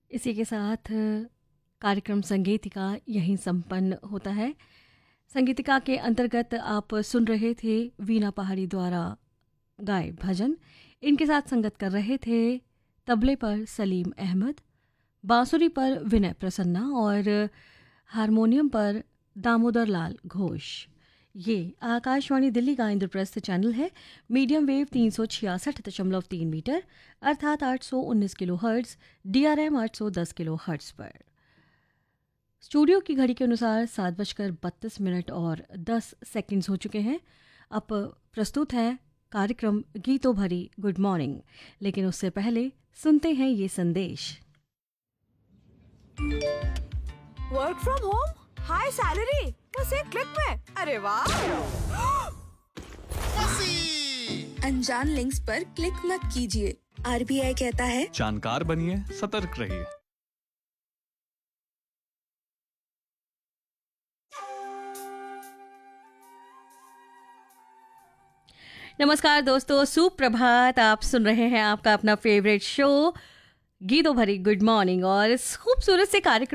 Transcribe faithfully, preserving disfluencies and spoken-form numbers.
इसी के साथ कार्यक्रम संगीतिका यहीं संपन्न होता है। संगीतिका के अंतर्गत आप सुन रहे थे वीना पहाड़ी द्वारा गाए भजन। इनके साथ संगत कर रहे थे तबले पर सलीम अहमद, बांसुरी पर विनय प्रसन्ना और हारमोनियम पर दामोदर लाल घोष। ये आकाशवाणी दिल्ली का इंद्रप्रस्थ चैनल है। मीडियम वेव तीन सौ छियासठ दशमलव तीन मीटर अर्थात आठ सौ उन्नीस kilo hertz, D R M आठ सौ दस किलो हर्ट्ज पर। स्टूडियो की घड़ी के अनुसार सात बजकर बत्तीस मिनट और दस सेकंड्स हो चुके हैं। अब प्रस्तुत है कार्यक्रम गीतों भरी गुड मॉर्निंग, लेकिन उससे पहले सुनते हैं ये संदेश। Work from home, high salary, बस एक क्लिक में। अरे वाह! अनजान लिंक्स पर क्लिक मत कीजिए। आर बी आई कहता है जानकार बनिए, सतर्क रहिए। नमस्कार दोस्तों, सुप्रभात। आप सुन रहे हैं आपका अपना फेवरेट शो गीतों भरी गुड मॉर्निंग और इस खूबसूरत से कार्यक्रम